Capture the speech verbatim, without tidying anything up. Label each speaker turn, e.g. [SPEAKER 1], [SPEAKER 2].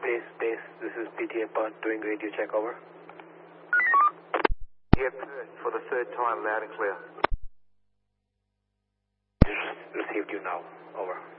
[SPEAKER 1] Base, base, this is P T A Pod doing radio check, over.
[SPEAKER 2] Yep, for the third time, loud and clear.
[SPEAKER 1] Just received you now, over.